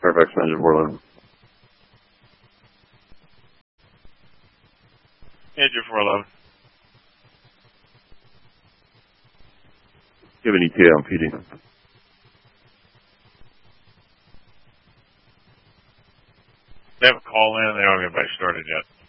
Fairfax Manager 411. Manager 411. Do you have an ETA on PD? They have a call in. They don't have anybody started yet.